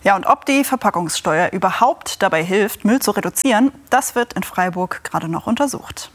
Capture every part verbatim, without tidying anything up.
Ja, und ob die Verpackungssteuer überhaupt dabei hilft, Müll zu reduzieren, das wird in Freiburg gerade noch untersucht.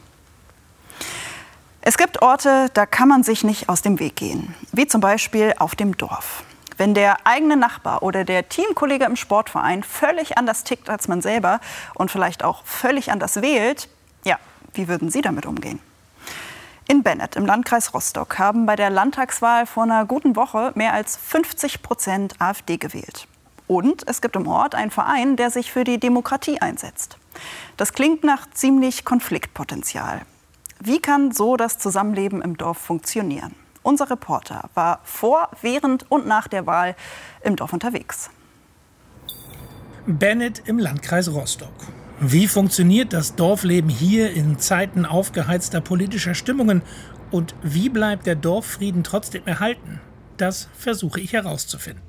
Es gibt Orte, da kann man sich nicht aus dem Weg gehen, wie zum Beispiel auf dem Dorf. Wenn der eigene Nachbar oder der Teamkollege im Sportverein völlig anders tickt als man selber und vielleicht auch völlig anders wählt, ja, wie würden Sie damit umgehen? In Bennett im Landkreis Rostock haben bei der Landtagswahl vor einer guten Woche mehr als fünfzig Prozent AfD gewählt. Und es gibt im Ort einen Verein, der sich für die Demokratie einsetzt. Das klingt nach ziemlich Konfliktpotenzial. Wie kann so das Zusammenleben im Dorf funktionieren? Unser Reporter war vor, während und nach der Wahl im Dorf unterwegs. Bennett im Landkreis Rostock. Wie funktioniert das Dorfleben hier in Zeiten aufgeheizter politischer Stimmungen? Und wie bleibt der Dorffrieden trotzdem erhalten? Das versuche ich herauszufinden.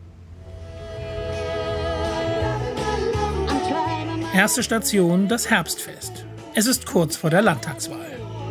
Erste Station, das Herbstfest. Es ist kurz vor der Landtagswahl.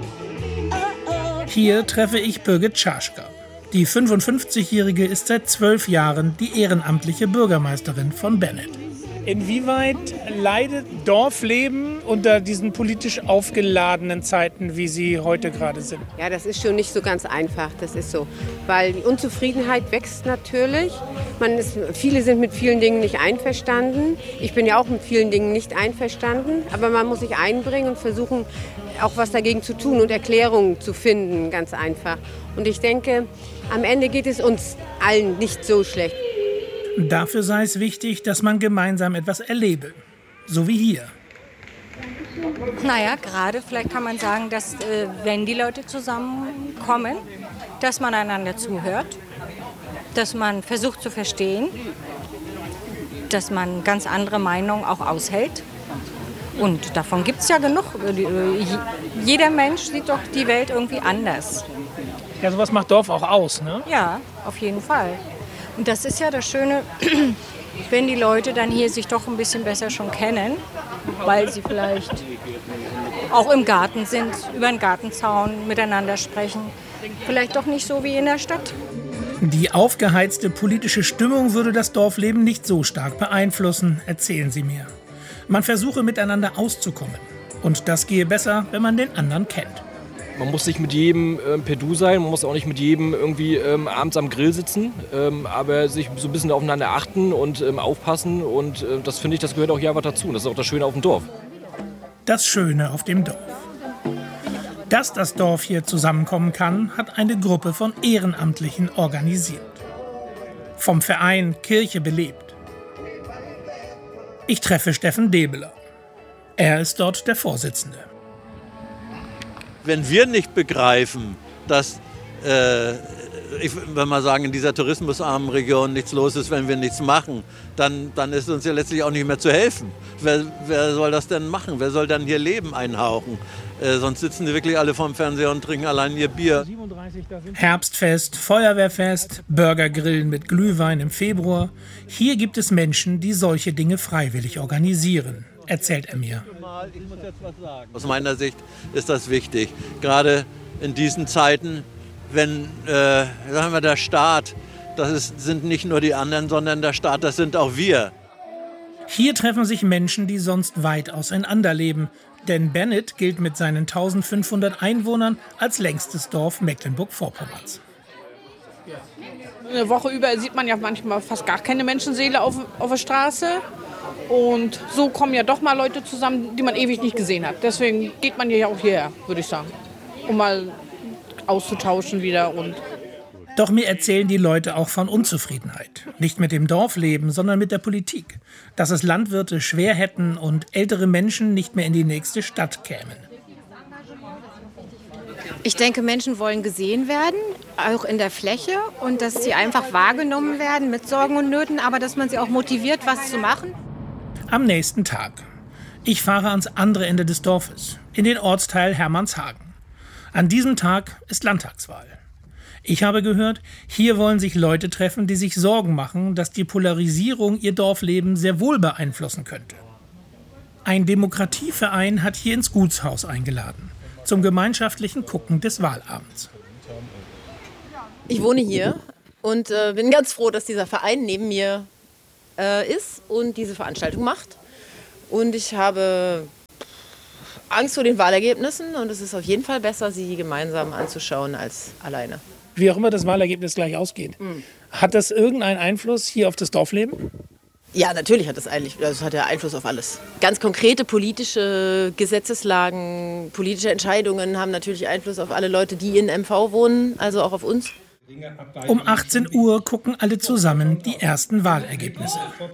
Hier treffe ich Birgit Tschaschka. Die fünfundfünfzigjährige ist seit zwölf Jahren die ehrenamtliche Bürgermeisterin von Bennett. Inwieweit leidet Dorfleben unter diesen politisch aufgeladenen Zeiten, wie sie heute gerade sind? Ja, das ist schon nicht so ganz einfach, das ist so. Weil die Unzufriedenheit wächst natürlich. Man ist, viele sind mit vielen Dingen nicht einverstanden. Ich bin ja auch mit vielen Dingen nicht einverstanden. Aber man muss sich einbringen und versuchen, auch was dagegen zu tun und Erklärungen zu finden, ganz einfach. Und ich denke, am Ende geht es uns allen nicht so schlecht. Dafür sei es wichtig, dass man gemeinsam etwas erlebe. So wie hier. Naja, gerade vielleicht kann man sagen, dass äh, wenn die Leute zusammenkommen, dass man einander zuhört, dass man versucht zu verstehen, dass man ganz andere Meinungen auch aushält. Und davon gibt es ja genug. Jeder Mensch sieht doch die Welt irgendwie anders. Ja, sowas macht Dorf auch aus, ne? Ja, auf jeden Fall. Und das ist ja das Schöne, wenn die Leute dann hier sich doch ein bisschen besser schon kennen, weil sie vielleicht auch im Garten sind, über den Gartenzaun miteinander sprechen. Vielleicht doch nicht so wie in der Stadt. Die aufgeheizte politische Stimmung würde das Dorfleben nicht so stark beeinflussen, erzählen sie mir. Man versuche miteinander auszukommen. Und das gehe besser, wenn man den anderen kennt. Man muss nicht mit jedem ähm, per Du sein, man muss auch nicht mit jedem irgendwie ähm, abends am Grill sitzen, ähm, aber sich so ein bisschen aufeinander achten und ähm, aufpassen. Und äh, das finde ich, das gehört auch ja was dazu. Und das ist auch das Schöne auf dem Dorf. Das Schöne auf dem Dorf. Dass das Dorf hier zusammenkommen kann, hat eine Gruppe von Ehrenamtlichen organisiert. Vom Verein Kirche belebt. Ich treffe Steffen Debeler. Er ist dort der Vorsitzende. Wenn wir nicht begreifen, dass, äh, ich will mal sagen, in dieser tourismusarmen Region nichts los ist, wenn wir nichts machen, dann, dann ist uns ja letztlich auch nicht mehr zu helfen. Wer, wer soll das denn machen? Wer soll dann hier Leben einhauchen? Äh, sonst sitzen die wirklich alle vorm Fernseher und trinken allein ihr Bier. Herbstfest, Feuerwehrfest, Burgergrillen mit Glühwein im Februar. Hier gibt es Menschen, die solche Dinge freiwillig organisieren, erzählt er mir. Ich muss jetzt was sagen. Aus meiner Sicht ist das wichtig. Gerade in diesen Zeiten, wenn äh, sagen wir, der Staat, das ist, sind nicht nur die anderen, sondern der Staat, das sind auch wir. Hier treffen sich Menschen, die sonst weit auseinander leben. Denn Bennett gilt mit seinen eintausendfünfhundert Einwohnern als längstes Dorf Mecklenburg-Vorpommerns. Eine Woche über sieht man ja manchmal fast gar keine Menschenseele auf, auf der Straße. Und so kommen ja doch mal Leute zusammen, die man ewig nicht gesehen hat. Deswegen geht man ja auch hierher, würde ich sagen, um mal auszutauschen wieder. Und Doch mir erzählen die Leute auch von Unzufriedenheit. Nicht mit dem Dorfleben, sondern mit der Politik. Dass es Landwirte schwer hätten und ältere Menschen nicht mehr in die nächste Stadt kämen. Ich denke, Menschen wollen gesehen werden, auch in der Fläche. Und dass sie einfach wahrgenommen werden mit Sorgen und Nöten, aber dass man sie auch motiviert, was zu machen. Am nächsten Tag. Ich fahre ans andere Ende des Dorfes, in den Ortsteil Hermannshagen. An diesem Tag ist Landtagswahl. Ich habe gehört, hier wollen sich Leute treffen, die sich Sorgen machen, dass die Polarisierung ihr Dorfleben sehr wohl beeinflussen könnte. Ein Demokratieverein hat hier ins Gutshaus eingeladen, zum gemeinschaftlichen Gucken des Wahlabends. Ich wohne hier und äh, bin ganz froh, dass dieser Verein neben mir äh, ist und diese Veranstaltung macht. Und ich habe Angst vor den Wahlergebnissen und es ist auf jeden Fall besser, sie gemeinsam anzuschauen als alleine. Wie auch immer das Wahlergebnis gleich ausgeht. Mhm. Hat das irgendeinen Einfluss hier auf das Dorfleben? Ja, natürlich hat das eigentlich, das hat ja Einfluss auf alles. Ganz konkrete politische Gesetzeslagen, politische Entscheidungen haben natürlich Einfluss auf alle Leute, die in M V wohnen, also auch auf uns. Um achtzehn Uhr gucken alle zusammen die ersten Wahlergebnisse.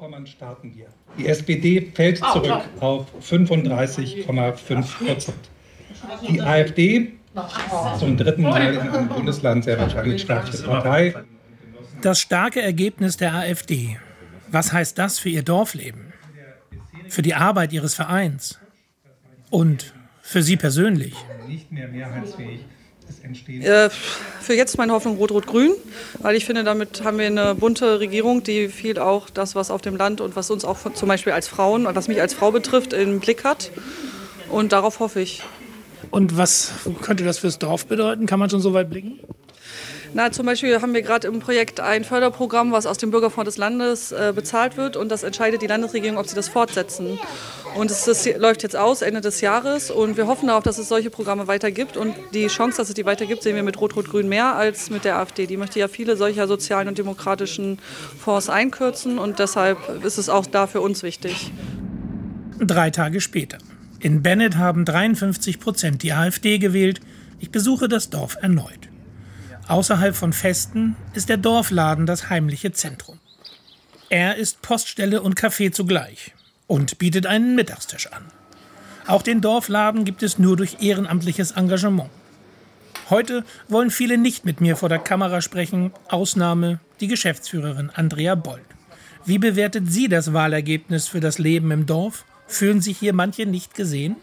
Die S P D fällt zurück auf fünfunddreißig Komma fünf Prozent. Die AfD zum dritten Mal in einem Bundesland sehr wahrscheinlich stärkste Partei. Das starke Ergebnis der AfD. Was heißt das für ihr Dorfleben? Für die Arbeit ihres Vereins? Und für Sie persönlich? Nicht mehr mehrheitsfähig. Äh, für jetzt meine Hoffnung Rot-Rot-Grün, weil ich finde, damit haben wir eine bunte Regierung, die viel auch das, was auf dem Land und was uns auch zum Beispiel als Frauen, was mich als Frau betrifft, im Blick hat. Und darauf hoffe ich. Und was könnte das fürs Dorf bedeuten? Kann man schon so weit blicken? Na, zum Beispiel haben wir gerade im Projekt ein Förderprogramm, was aus dem Bürgerfonds des Landes äh, bezahlt wird. Und das entscheidet die Landesregierung, ob sie das fortsetzen. Und es das läuft jetzt aus, Ende des Jahres. Und wir hoffen darauf, dass es solche Programme weiter gibt. Und die Chance, dass es die weiter gibt, sehen wir mit Rot-Rot-Grün mehr als mit der AfD. Die möchte ja viele solcher sozialen und demokratischen Fonds einkürzen. Und deshalb ist es auch da für uns wichtig. Drei Tage später. In Bennett haben dreiundfünfzig Prozent die AfD gewählt. Ich besuche das Dorf erneut. Außerhalb von Festen ist der Dorfladen das heimliche Zentrum. Er ist Poststelle und Café zugleich und bietet einen Mittagstisch an. Auch den Dorfladen gibt es nur durch ehrenamtliches Engagement. Heute wollen viele nicht mit mir vor der Kamera sprechen, Ausnahme die Geschäftsführerin Andrea Bold. Wie bewertet sie das Wahlergebnis für das Leben im Dorf? Fühlen sich hier manche nicht gesehen?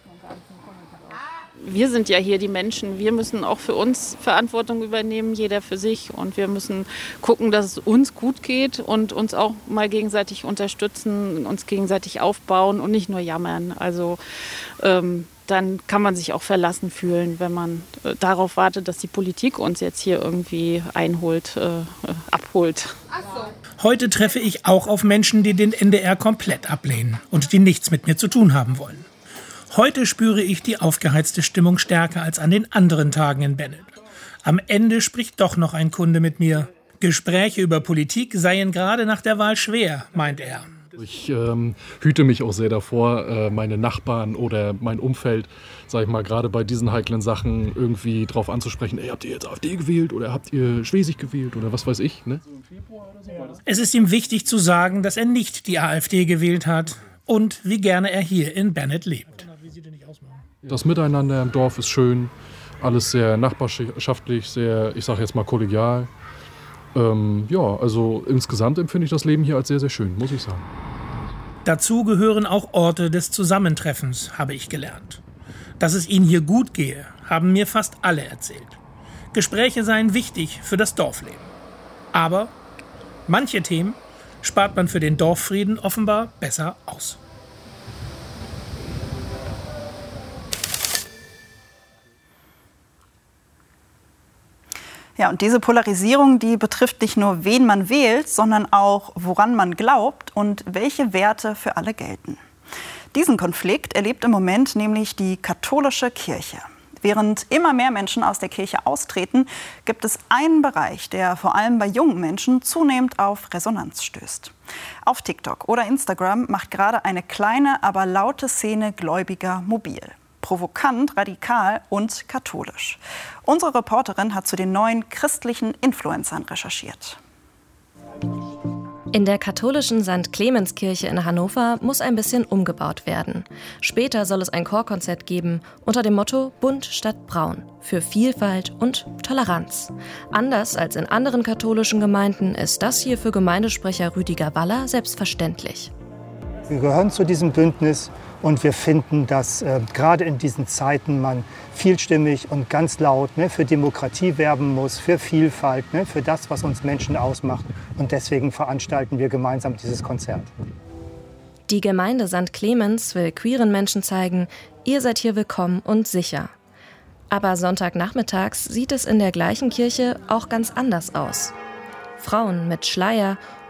Wir sind ja hier die Menschen. Wir müssen auch für uns Verantwortung übernehmen, jeder für sich. Und wir müssen gucken, dass es uns gut geht und uns auch mal gegenseitig unterstützen, uns gegenseitig aufbauen und nicht nur jammern. Also ähm, dann kann man sich auch verlassen fühlen, wenn man äh, darauf wartet, dass die Politik uns jetzt hier irgendwie einholt, äh, abholt. Heute treffe ich auch auf Menschen, die den N D R komplett ablehnen und die nichts mit mir zu tun haben wollen. Heute spüre ich die aufgeheizte Stimmung stärker als an den anderen Tagen in Bennett. Am Ende spricht doch noch ein Kunde mit mir. Gespräche über Politik seien gerade nach der Wahl schwer, meint er. Ich ähm, hüte mich auch sehr davor, äh, meine Nachbarn oder mein Umfeld, sag ich mal, gerade bei diesen heiklen Sachen irgendwie drauf anzusprechen, ey, habt ihr jetzt AfD gewählt oder habt ihr Schwesig gewählt oder was weiß ich. Ne? Es ist ihm wichtig zu sagen, dass er nicht die AfD gewählt hat und wie gerne er hier in Bennett lebt. Das Miteinander im Dorf ist schön, alles sehr nachbarschaftlich, sehr, ich sage jetzt mal, kollegial. Ähm, ja, also insgesamt empfinde ich das Leben hier als sehr, sehr schön, muss ich sagen. Dazu gehören auch Orte des Zusammentreffens, habe ich gelernt. Dass es ihnen hier gut gehe, haben mir fast alle erzählt. Gespräche seien wichtig für das Dorfleben. Aber manche Themen spart man für den Dorffrieden offenbar besser aus. Ja, und diese Polarisierung, die betrifft nicht nur, wen man wählt, sondern auch, woran man glaubt und welche Werte für alle gelten. Diesen Konflikt erlebt im Moment nämlich die katholische Kirche. Während immer mehr Menschen aus der Kirche austreten, gibt es einen Bereich, der vor allem bei jungen Menschen zunehmend auf Resonanz stößt. Auf TikTok oder Instagram macht gerade eine kleine, aber laute Szene Gläubiger mobil. Provokant, radikal und katholisch. Unsere Reporterin hat zu den neuen christlichen Influencern recherchiert. In der katholischen Sankt Clemenskirche in Hannover muss ein bisschen umgebaut werden. Später soll es ein Chorkonzert geben unter dem Motto Bunt statt Braun für Vielfalt und Toleranz. Anders als in anderen katholischen Gemeinden ist das hier für Gemeindesprecher Rüdiger Waller selbstverständlich. Wir gehören zu diesem Bündnis und wir finden, dass äh, gerade in diesen Zeiten man vielstimmig und ganz laut ne, für Demokratie werben muss, für Vielfalt, ne, für das, was uns Menschen ausmacht. Und deswegen veranstalten wir gemeinsam dieses Konzert. Die Gemeinde Sankt Clemens will queeren Menschen zeigen, ihr seid hier willkommen und sicher. Aber Sonntagnachmittags sieht es in der gleichen Kirche auch ganz anders aus. Frauen mit Schleier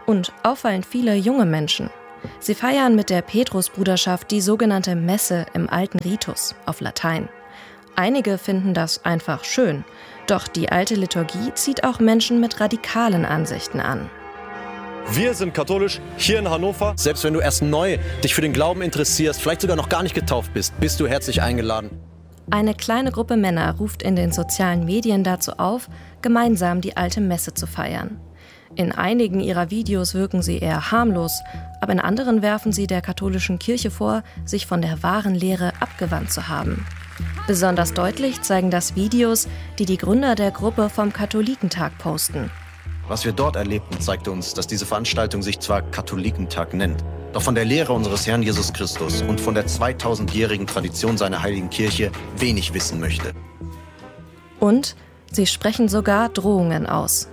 Und auffallend viele junge Menschen. Sie feiern mit der Petrusbruderschaft die sogenannte Messe im alten Ritus auf Latein. Einige finden das einfach schön, doch die alte Liturgie zieht auch Menschen mit radikalen Ansichten an. Wir sind katholisch hier in Hannover. Selbst wenn du erst neu dich für den Glauben interessierst, vielleicht sogar noch gar nicht getauft bist, bist du herzlich eingeladen. Eine kleine Gruppe Männer ruft in den sozialen Medien dazu auf, gemeinsam die alte Messe zu feiern. In einigen ihrer Videos wirken sie eher harmlos, aber in anderen werfen sie der katholischen Kirche vor, sich von der wahren Lehre abgewandt zu haben. Besonders deutlich zeigen das Videos, die die Gründer der Gruppe vom Katholikentag posten. Was wir dort erlebten, zeigte uns, dass diese Veranstaltung sich zwar Katholikentag nennt, doch von der Lehre unseres Herrn Jesus Christus und von der zweitausendjährigen Tradition seiner heiligen Kirche wenig wissen möchte. Und sie sprechen sogar Drohungen aus.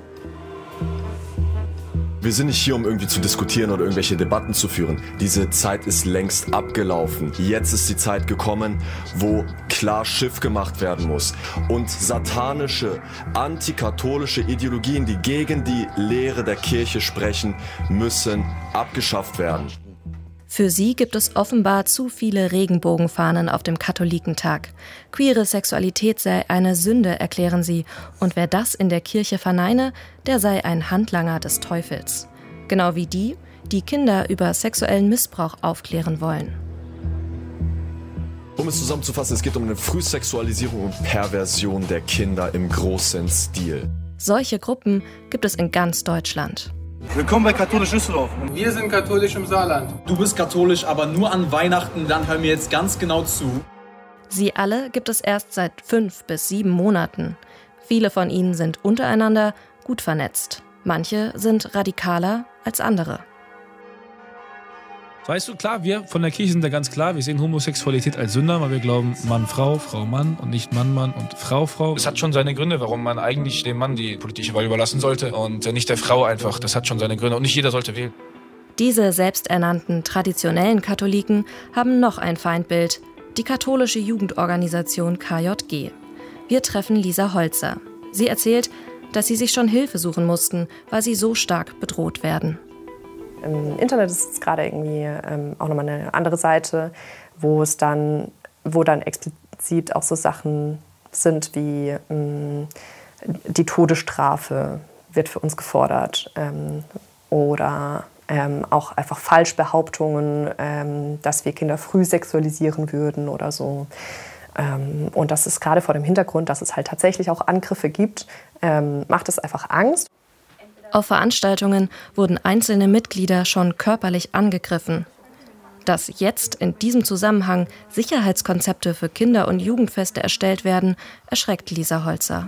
Wir sind nicht hier, um irgendwie zu diskutieren oder irgendwelche Debatten zu führen. Diese Zeit ist längst abgelaufen. Jetzt ist die Zeit gekommen, wo klar Schiff gemacht werden muss. Und satanische, antikatholische Ideologien, die gegen die Lehre der Kirche sprechen, müssen abgeschafft werden. Für sie gibt es offenbar zu viele Regenbogenfahnen auf dem Katholikentag. Queere Sexualität sei eine Sünde, erklären sie. Und wer das in der Kirche verneine, der sei ein Handlanger des Teufels. Genau wie die, die Kinder über sexuellen Missbrauch aufklären wollen. Um es zusammenzufassen, es geht um eine Frühsexualisierung und Perversion der Kinder im großen Stil. Solche Gruppen gibt es in ganz Deutschland. Willkommen bei Katholisch Düsseldorf. Wir sind katholisch im Saarland. Du bist katholisch, aber nur an Weihnachten, dann hör mir jetzt ganz genau zu. Sie alle gibt es erst seit fünf bis sieben Monaten. Viele von ihnen sind untereinander gut vernetzt. Manche sind radikaler als andere. Weißt du, klar, wir von der Kirche sind da ganz klar, wir sehen Homosexualität als Sünder, weil wir glauben, Mann, Frau, Frau, Mann und nicht Mann, Mann und Frau, Frau. Es hat schon seine Gründe, warum man eigentlich dem Mann die politische Wahl überlassen sollte und nicht der Frau einfach. Das hat schon seine Gründe und nicht jeder sollte wählen. Diese selbsternannten traditionellen Katholiken haben noch ein Feindbild, die katholische Jugendorganisation K J G. Wir treffen Lisa Holzer. Sie erzählt, dass sie sich schon Hilfe suchen mussten, weil sie so stark bedroht werden. Im Internet ist es gerade irgendwie ähm, auch nochmal eine andere Seite, wo es dann, wo dann explizit auch so Sachen sind wie ähm, die Todesstrafe wird für uns gefordert ähm, oder ähm, auch einfach Falschbehauptungen, ähm, dass wir Kinder früh sexualisieren würden oder so. Ähm, und das ist gerade vor dem Hintergrund, dass es halt tatsächlich auch Angriffe gibt, ähm, macht es einfach Angst. Auf Veranstaltungen wurden einzelne Mitglieder schon körperlich angegriffen. Dass jetzt in diesem Zusammenhang Sicherheitskonzepte für Kinder- und Jugendfeste erstellt werden, erschreckt Lisa Holzer.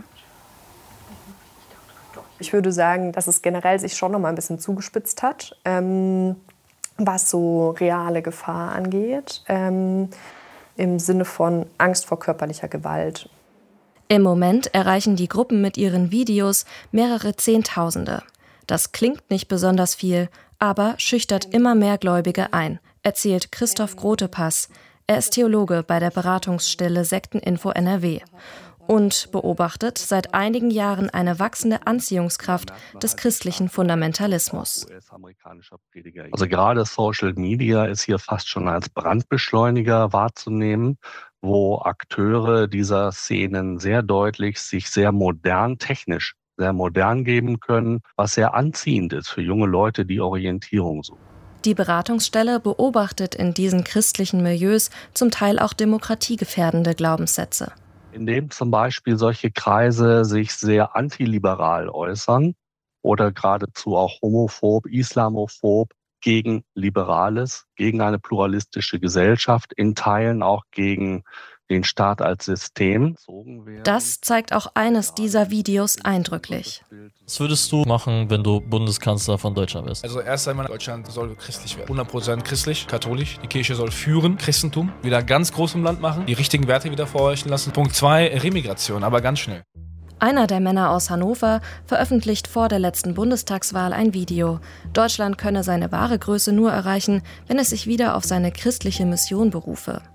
Ich würde sagen, dass es generell sich schon noch mal ein bisschen zugespitzt hat, ähm, was so reale Gefahr angeht, ähm, im Sinne von Angst vor körperlicher Gewalt. Im Moment erreichen die Gruppen mit ihren Videos mehrere Zehntausende. Das klingt nicht besonders viel, aber schüchtert immer mehr Gläubige ein, erzählt Christoph Grotepass. Er ist Theologe bei der Beratungsstelle Sekteninfo N R W und beobachtet seit einigen Jahren eine wachsende Anziehungskraft des christlichen Fundamentalismus. Also gerade Social Media ist hier fast schon als Brandbeschleuniger wahrzunehmen, wo Akteure dieser Szenen sehr deutlich sich sehr modern, technisch sehr modern geben können, was sehr anziehend ist für junge Leute, die Orientierung suchen. Die Beratungsstelle beobachtet in diesen christlichen Milieus zum Teil auch demokratiegefährdende Glaubenssätze. Indem zum Beispiel solche Kreise sich sehr antiliberal äußern oder geradezu auch homophob, islamophob, gegen Liberales, gegen eine pluralistische Gesellschaft, in Teilen auch gegen den Staat als System. Das zeigt auch eines dieser Videos eindrücklich. Was würdest du machen, wenn du Bundeskanzler von Deutschland bist? Also erst einmal, Deutschland soll christlich werden. hundert Prozent christlich, katholisch. Die Kirche soll führen, Christentum, wieder ganz groß im Land machen, die richtigen Werte wieder vorherrschen lassen. Punkt zwei, Remigration, aber ganz schnell. Einer der Männer aus Hannover veröffentlicht vor der letzten Bundestagswahl ein Video. Deutschland könne seine wahre Größe nur erreichen, wenn es sich wieder auf seine christliche Mission berufe.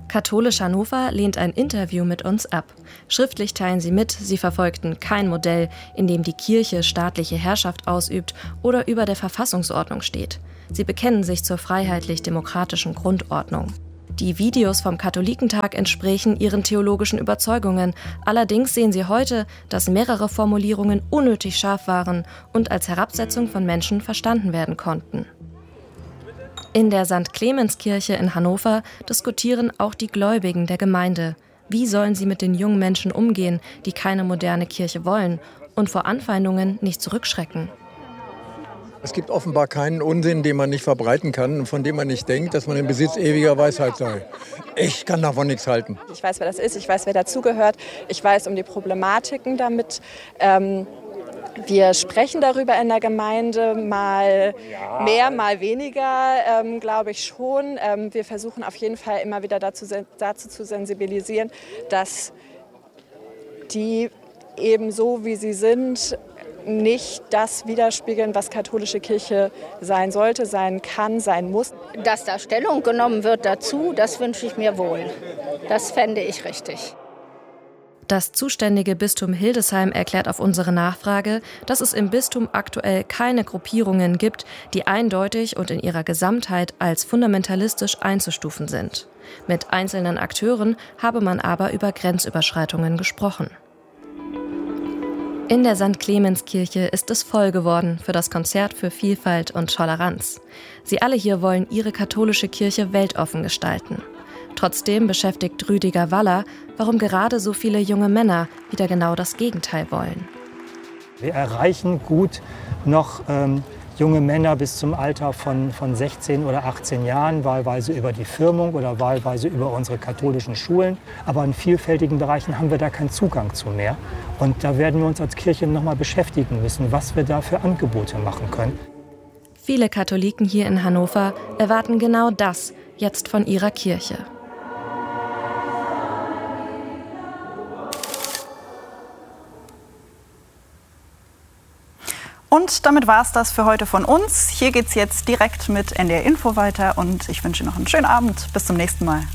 Katholisch Hannover lehnt ein Interview mit uns ab. Schriftlich teilen sie mit, sie verfolgten kein Modell, in dem die Kirche staatliche Herrschaft ausübt oder über der Verfassungsordnung steht. Sie bekennen sich zur freiheitlich-demokratischen Grundordnung. Die Videos vom Katholikentag entsprechen ihren theologischen Überzeugungen. Allerdings sehen sie heute, dass mehrere Formulierungen unnötig scharf waren und als Herabsetzung von Menschen verstanden werden konnten. In der Sankt Clemenskirche in Hannover diskutieren auch die Gläubigen der Gemeinde. Wie sollen sie mit den jungen Menschen umgehen, die keine moderne Kirche wollen und vor Anfeindungen nicht zurückschrecken? Es gibt offenbar keinen Unsinn, den man nicht verbreiten kann und von dem man nicht denkt, dass man im Besitz ewiger Weisheit sei. Ich kann davon nichts halten. Ich weiß, wer das ist, ich weiß, wer dazugehört, ich weiß um die Problematiken damit. Ähm, wir sprechen darüber in der Gemeinde, mal mehr, mal weniger, ähm, glaube ich schon. Ähm, wir versuchen auf jeden Fall immer wieder dazu, dazu zu sensibilisieren, dass die eben so, wie sie sind, nicht das widerspiegeln, was katholische Kirche sein sollte, sein kann, sein muss. Dass da Stellung genommen wird dazu, das wünsche ich mir wohl. Das fände ich richtig. Das zuständige Bistum Hildesheim erklärt auf unsere Nachfrage, dass es im Bistum aktuell keine Gruppierungen gibt, die eindeutig und in ihrer Gesamtheit als fundamentalistisch einzustufen sind. Mit einzelnen Akteuren habe man aber über Grenzüberschreitungen gesprochen. In der Sankt Clemenskirche ist es voll geworden für das Konzert für Vielfalt und Toleranz. Sie alle hier wollen ihre katholische Kirche weltoffen gestalten. Trotzdem beschäftigt Rüdiger Waller, warum gerade so viele junge Männer wieder genau das Gegenteil wollen. Wir erreichen gut noch ähm, junge Männer bis zum Alter von, von sechzehn oder achtzehn Jahren, wahlweise über die Firmung oder wahlweise über unsere katholischen Schulen. Aber in vielfältigen Bereichen haben wir da keinen Zugang zu mehr. Und da werden wir uns als Kirche noch mal beschäftigen müssen, was wir da für Angebote machen können. Viele Katholiken hier in Hannover erwarten genau das jetzt von ihrer Kirche. Und damit war es das für heute von uns. Hier geht's jetzt direkt mit N D R Info weiter und ich wünsche noch einen schönen Abend. Bis zum nächsten Mal.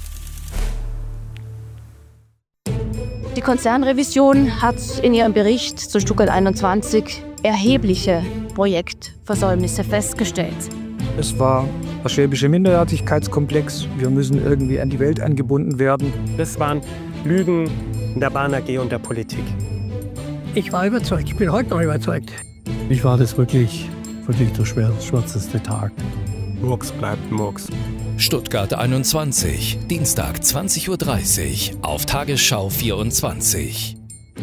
Die Konzernrevision hat in ihrem Bericht zu Stuttgart einundzwanzig erhebliche Projektversäumnisse festgestellt. Es war der schwäbische Minderwertigkeitskomplex. Wir müssen irgendwie an die Welt angebunden werden. Das waren Lügen in der Bahn A G und der Politik. Ich war überzeugt, ich bin heute noch überzeugt. Ich war das wirklich, wirklich der schwärzeste Tag. Murks bleibt Murks. Stuttgart einundzwanzig, Dienstag zwanzig Uhr dreißig auf Tagesschau vierundzwanzig.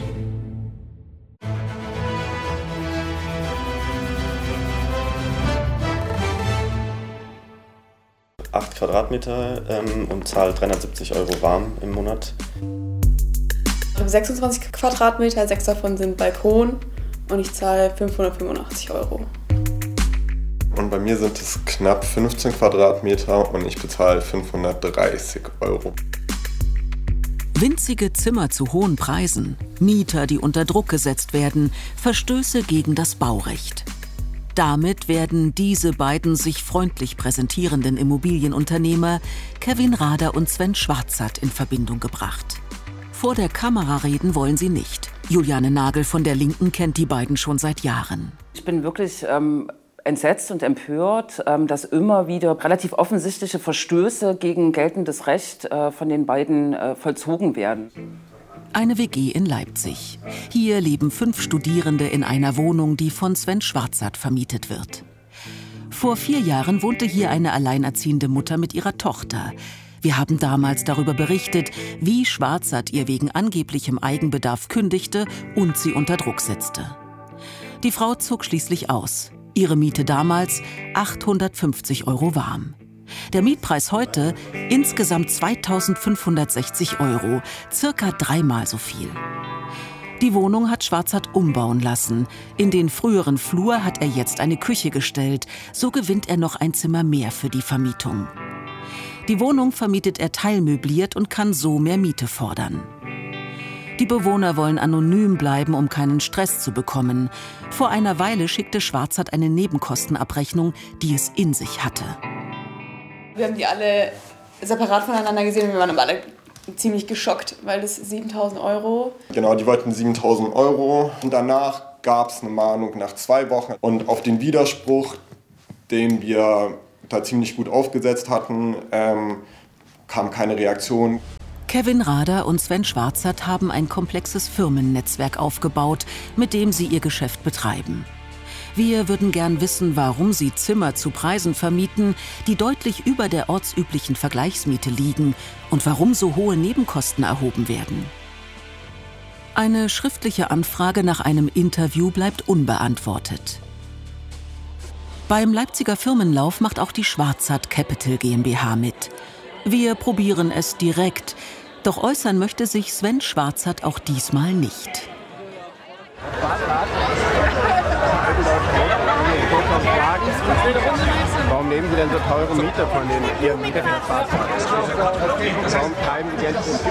acht Quadratmeter ähm, und zahle dreihundertsiebzig Euro warm im Monat. Ich habe sechsundzwanzig Quadratmeter, sechs davon sind Balkon und ich zahle fünfhundertfünfundachtzig Euro. Und bei mir sind es knapp fünfzehn Quadratmeter und ich bezahle fünfhundertdreißig Euro. Winzige Zimmer zu hohen Preisen, Mieter, die unter Druck gesetzt werden, Verstöße gegen das Baurecht. Damit werden diese beiden sich freundlich präsentierenden Immobilienunternehmer, Kevin Rader und Sven Schwarzert, in Verbindung gebracht. Vor der Kamera reden wollen sie nicht. Juliane Nagel von der Linken kennt die beiden schon seit Jahren. Ich bin wirklich ähm, entsetzt und empört, ähm, dass immer wieder relativ offensichtliche Verstöße gegen geltendes Recht äh, von den beiden äh, vollzogen werden. Eine W G in Leipzig. Hier leben fünf Studierende in einer Wohnung, die von Sven Schwarzert vermietet wird. Vor vier Jahren wohnte hier eine alleinerziehende Mutter mit ihrer Tochter. Wir haben damals darüber berichtet, wie Schwarzert ihr wegen angeblichem Eigenbedarf kündigte und sie unter Druck setzte. Die Frau zog schließlich aus. Ihre Miete damals achthundertfünfzig Euro warm. Der Mietpreis heute insgesamt zweitausendfünfhundertsechzig Euro, circa dreimal so viel. Die Wohnung hat Schwarzert umbauen lassen. In den früheren Flur hat er jetzt eine Küche gestellt. So gewinnt er noch ein Zimmer mehr für die Vermietung. Die Wohnung vermietet er teilmöbliert und kann so mehr Miete fordern. Die Bewohner wollen anonym bleiben, um keinen Stress zu bekommen. Vor einer Weile schickte Schwarzert eine Nebenkostenabrechnung, die es in sich hatte. Wir haben die alle separat voneinander gesehen und wir waren alle ziemlich geschockt, weil das siebentausend Euro. Genau, die wollten siebentausend Euro und danach gab es eine Mahnung nach zwei Wochen und auf den Widerspruch, den wir da ziemlich gut aufgesetzt hatten, ähm, kam keine Reaktion. Kevin Rader und Sven Schwarzert haben ein komplexes Firmennetzwerk aufgebaut, mit dem sie ihr Geschäft betreiben. Wir würden gern wissen, warum sie Zimmer zu Preisen vermieten, die deutlich über der ortsüblichen Vergleichsmiete liegen und warum so hohe Nebenkosten erhoben werden. Eine schriftliche Anfrage nach einem Interview bleibt unbeantwortet. Beim Leipziger Firmenlauf macht auch die Schwarzert Capital GmbH mit. Wir probieren es direkt, doch äußern möchte sich Sven Schwarzert auch diesmal nicht. Warum nehmen Sie denn so teure Miete von den Ihren Mieterfahrzeugen? Warum treiben Sie Geld in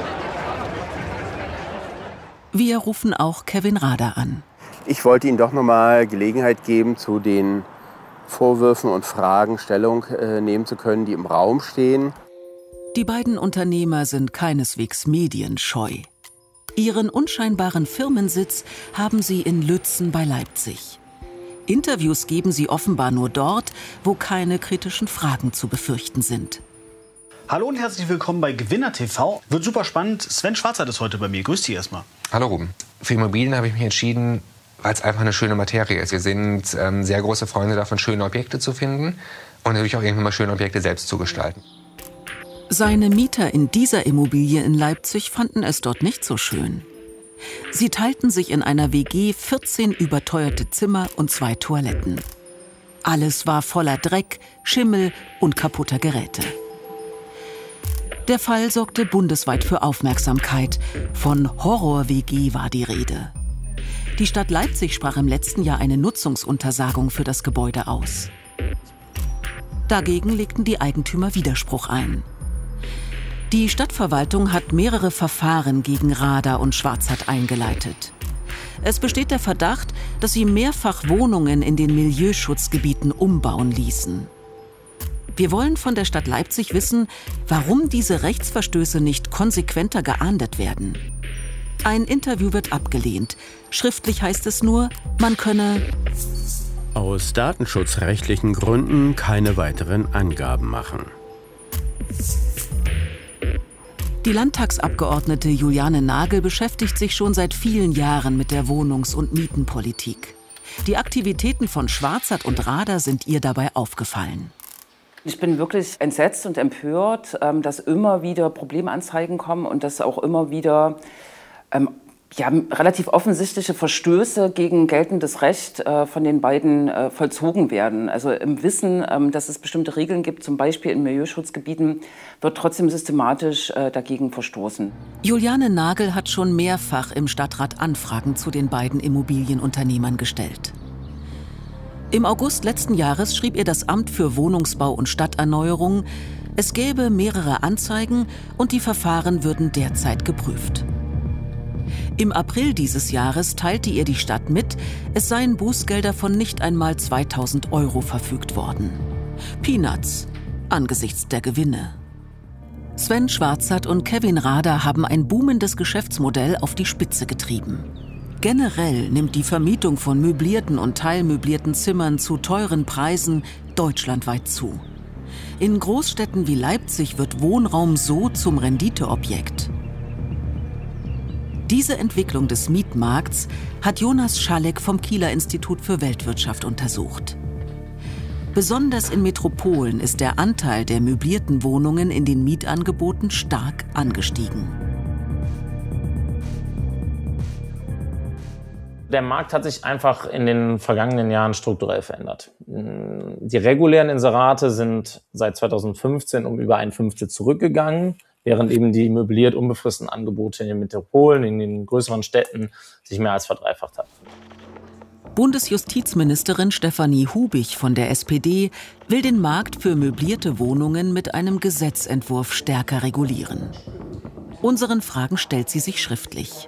Wir rufen auch Kevin Rader an. Ich wollte Ihnen doch noch mal Gelegenheit geben, zu den Vorwürfen und Fragen Stellung äh, nehmen zu können, die im Raum stehen. Die beiden Unternehmer sind keineswegs medienscheu. Ihren unscheinbaren Firmensitz haben sie in Lützen bei Leipzig. Interviews geben sie offenbar nur dort, wo keine kritischen Fragen zu befürchten sind. Hallo und herzlich willkommen bei Gewinner T V. Wird super spannend. Sven Schwarzert ist heute bei mir. Grüß dich erstmal. Hallo Ruben. Für Immobilien habe ich mich entschieden, weil es einfach eine schöne Materie ist. Wir sind ähm, sehr große Freunde davon, schöne Objekte zu finden und natürlich auch irgendwann mal schöne Objekte selbst zu gestalten. Seine Mieter in dieser Immobilie in Leipzig fanden es dort nicht so schön. Sie teilten sich in einer W G vierzehn überteuerte Zimmer und zwei Toiletten. Alles war voller Dreck, Schimmel und kaputter Geräte. Der Fall sorgte bundesweit für Aufmerksamkeit. Von Horror-W G war die Rede. Die Stadt Leipzig sprach im letzten Jahr eine Nutzungsuntersagung für das Gebäude aus. Dagegen legten die Eigentümer Widerspruch ein. Die Stadtverwaltung hat mehrere Verfahren gegen Rader und Schwarzert eingeleitet. Es besteht der Verdacht, dass sie mehrfach Wohnungen in den Milieuschutzgebieten umbauen ließen. Wir wollen von der Stadt Leipzig wissen, warum diese Rechtsverstöße nicht konsequenter geahndet werden. Ein Interview wird abgelehnt. Schriftlich heißt es nur, man könne aus datenschutzrechtlichen Gründen keine weiteren Angaben machen. Die Landtagsabgeordnete Juliane Nagel beschäftigt sich schon seit vielen Jahren mit der Wohnungs- und Mietenpolitik. Die Aktivitäten von Schwarzert und Rader sind ihr dabei aufgefallen. Ich bin wirklich entsetzt und empört, dass immer wieder Problemanzeigen kommen und dass auch immer wieder ähm, ja, relativ offensichtliche Verstöße gegen geltendes Recht äh, von den beiden äh, vollzogen werden. Also im Wissen, ähm, dass es bestimmte Regeln gibt, zum Beispiel in Milieuschutzgebieten, wird trotzdem systematisch äh, dagegen verstoßen. Juliane Nagel hat schon mehrfach im Stadtrat Anfragen zu den beiden Immobilienunternehmern gestellt. Im August letzten Jahres schrieb ihr das Amt für Wohnungsbau und Stadterneuerung, es gäbe mehrere Anzeigen und die Verfahren würden derzeit geprüft. Im April dieses Jahres teilte ihr die Stadt mit, es seien Bußgelder von nicht einmal zweitausend Euro verfügt worden. Peanuts angesichts der Gewinne. Sven Schwarzert und Kevin Rader haben ein boomendes Geschäftsmodell auf die Spitze getrieben. Generell nimmt die Vermietung von möblierten und teilmöblierten Zimmern zu teuren Preisen deutschlandweit zu. In Großstädten wie Leipzig wird Wohnraum so zum Renditeobjekt. Diese Entwicklung des Mietmarkts hat Jonas Schalek vom Kieler Institut für Weltwirtschaft untersucht. Besonders in Metropolen ist der Anteil der möblierten Wohnungen in den Mietangeboten stark angestiegen. Der Markt hat sich einfach in den vergangenen Jahren strukturell verändert. Die regulären Inserate sind seit zweitausendfünfzehn um über ein Fünftel zurückgegangen, während eben die möbliert unbefristeten Angebote in den Metropolen, in den größeren Städten sich mehr als verdreifacht haben. Bundesjustizministerin Stefanie Hubich von der S P D will den Markt für möblierte Wohnungen mit einem Gesetzentwurf stärker regulieren. Unseren Fragen stellt sie sich schriftlich.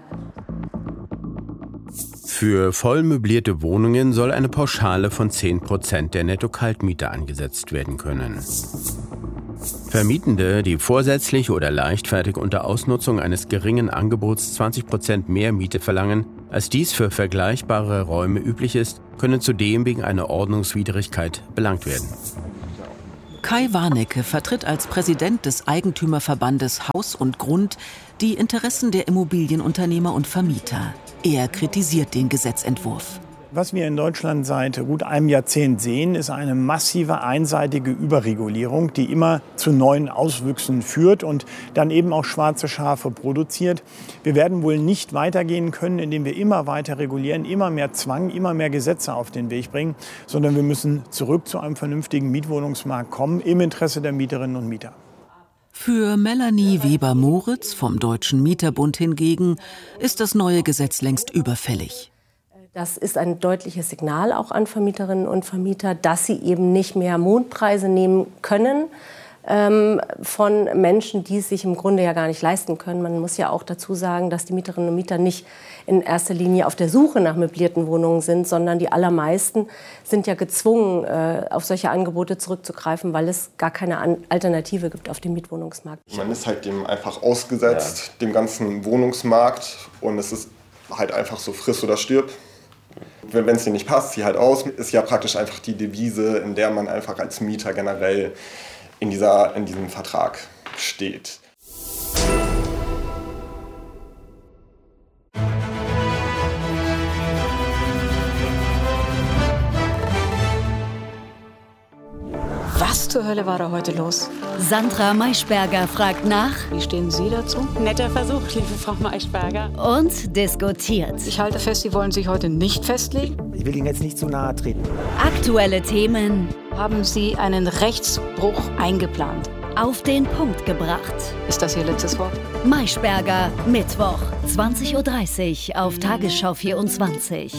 Für voll möblierte Wohnungen soll eine Pauschale von zehn Prozent der Netto-Kaltmiete angesetzt werden können. Vermietende, die vorsätzlich oder leichtfertig unter Ausnutzung eines geringen Angebots zwanzig Prozent mehr Miete verlangen, als dies für vergleichbare Räume üblich ist, können zudem wegen einer Ordnungswidrigkeit belangt werden. Kai Warnecke vertritt als Präsident des Eigentümerverbandes Haus und Grund die Interessen der Immobilienunternehmer und Vermieter. Er kritisiert den Gesetzentwurf. Was wir in Deutschland seit gut einem Jahrzehnt sehen, ist eine massive einseitige Überregulierung, die immer zu neuen Auswüchsen führt und dann eben auch schwarze Schafe produziert. Wir werden wohl nicht weitergehen können, indem wir immer weiter regulieren, immer mehr Zwang, immer mehr Gesetze auf den Weg bringen, sondern wir müssen zurück zu einem vernünftigen Mietwohnungsmarkt kommen, im Interesse der Mieterinnen und Mieter. Für Melanie Weber-Moritz vom Deutschen Mieterbund hingegen ist das neue Gesetz längst überfällig. Das ist ein deutliches Signal auch an Vermieterinnen und Vermieter, dass sie eben nicht mehr Mondpreise nehmen können ähm, von Menschen, die es sich im Grunde ja gar nicht leisten können. Man muss ja auch dazu sagen, dass die Mieterinnen und Mieter nicht in erster Linie auf der Suche nach möblierten Wohnungen sind, sondern die allermeisten sind ja gezwungen, äh, auf solche Angebote zurückzugreifen, weil es gar keine An- Alternative gibt auf dem Mietwohnungsmarkt. Man ist halt dem einfach ausgesetzt, ja. dem ganzen Wohnungsmarkt, und es ist halt einfach so friss oder stirb. Wenn es dir nicht passt, zieh halt aus. Ist ja praktisch einfach die Devise, in der man einfach als Mieter generell in, dieser, in diesem Vertrag steht. Was zur Hölle war da heute los? Sandra Maischberger fragt nach. Wie stehen Sie dazu? Netter Versuch, liebe Frau Maischberger. Und diskutiert. Ich halte fest, Sie wollen sich heute nicht festlegen. Ich will Ihnen jetzt nicht zu nahe treten. Aktuelle Themen. Haben Sie einen Rechtsbruch eingeplant? Auf den Punkt gebracht. Ist das Ihr letztes Wort? Maischberger, Mittwoch, zwanzig Uhr dreißig auf Tagesschau vierundzwanzig.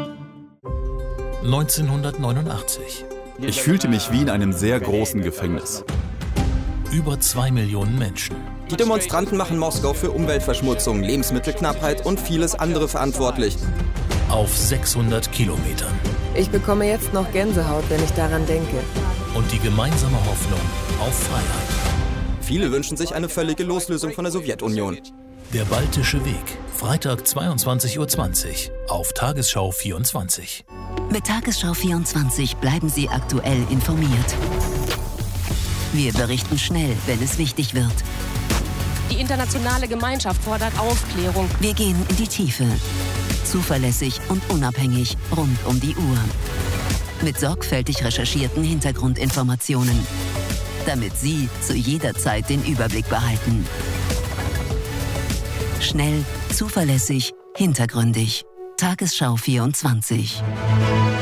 neunzehnhundertneunundachtzig. Ich fühlte mich wie in einem sehr großen Gefängnis. Über zwei Millionen Menschen. Die Demonstranten machen Moskau für Umweltverschmutzung, Lebensmittelknappheit und vieles andere verantwortlich. Auf sechshundert Kilometern. Ich bekomme jetzt noch Gänsehaut, wenn ich daran denke. Und die gemeinsame Hoffnung auf Freiheit. Viele wünschen sich eine völlige Loslösung von der Sowjetunion. Der Baltische Weg. Freitag zweiundzwanzig Uhr zwanzig auf Tagesschau vierundzwanzig. Mit Tagesschau vierundzwanzig bleiben Sie aktuell informiert. Wir berichten schnell, wenn es wichtig wird. Die internationale Gemeinschaft fordert Aufklärung. Wir gehen in die Tiefe. Zuverlässig und unabhängig rund um die Uhr. Mit sorgfältig recherchierten Hintergrundinformationen. Damit Sie zu jeder Zeit den Überblick behalten. Schnell, zuverlässig, hintergründig. Tagesschau vierundzwanzig.